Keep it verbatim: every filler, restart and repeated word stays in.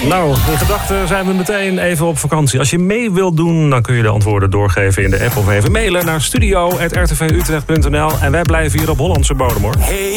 Nou, in gedachten zijn we meteen even op vakantie. Als je mee wilt doen, dan kun je de antwoorden doorgeven in de app of even mailen naar studio apenstaartje r t v utrecht punt n l. En wij blijven hier op Hollandse bodem, hoor. Hey.